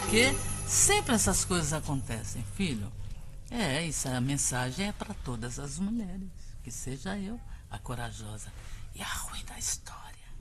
porque sempre essas coisas acontecem, filho. Isso, a mensagem é para todas as mulheres. Que seja eu a corajosa e a ruim da história.